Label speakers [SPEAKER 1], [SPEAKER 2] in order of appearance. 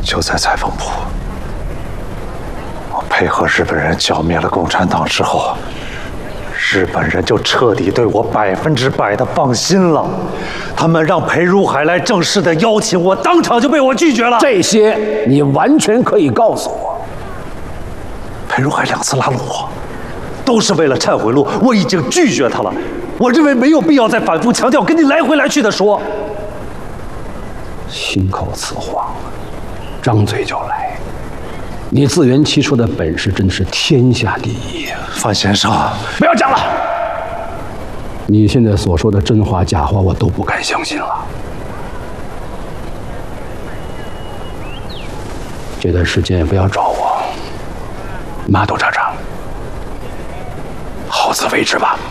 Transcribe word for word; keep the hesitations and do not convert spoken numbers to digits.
[SPEAKER 1] 就在采风浦，我配合日本人剿灭了共产党之后，日本人就彻底对我百分之百的放心了。他们让裴如海来正式的邀请我，当场就被我拒绝了。
[SPEAKER 2] 这些你完全可以告诉我。
[SPEAKER 1] 裴如海两次拉拢我，都是为了忏悔录，我已经拒绝他了。我认为没有必要再反复强调，跟你来回来去的说。
[SPEAKER 2] 信口雌黄，张嘴就来。你自圆其说的本事真是天下第一。
[SPEAKER 1] 范先生，
[SPEAKER 2] 不要讲了。你现在所说的真话假话，我都不敢相信了。这段时间也不要找我，码头查查，好自为之吧。